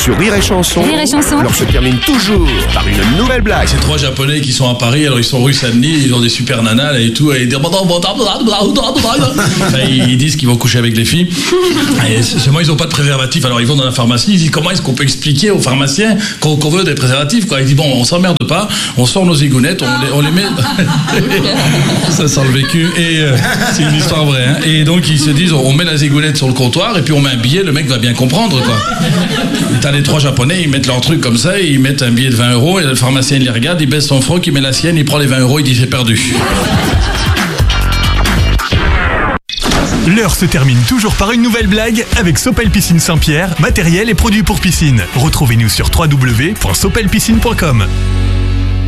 Sur Rire et Chanson, Rire et Chanson. l'heure se termine toujours par une nouvelle blague. C'est 3 Japonais qui sont à Paris, alors ils sont rue Saint-Denis, ils ont des super nanas là, et tout, et ils disent ils disent qu'ils vont coucher avec les filles. Et seulement ils n'ont pas de préservatif, alors ils vont dans la pharmacie, ils disent comment est-ce qu'on peut expliquer aux pharmaciens qu'on veut des préservatifs, quoi. Ils disent bon, on s'emmerde pas, on sort nos zigounettes, on les met. Ça sent le vécu, et c'est une histoire vraie, hein. Et donc ils se disent on met la zigounette sur le comptoir et puis on met un billet, le mec va bien comprendre, quoi. Et t'as les 3 Japonais, ils mettent leur truc comme ça, ils mettent un billet de 20 €, et le pharmacien il les regarde, il baisse son froc, il met la sienne, il prend les 20 €, il dit c'est perdu. L'heure se termine toujours par une nouvelle blague avec Sopel Piscine Saint-Pierre, matériel et produits pour piscine. Retrouvez-nous sur www.sopelpiscine.com.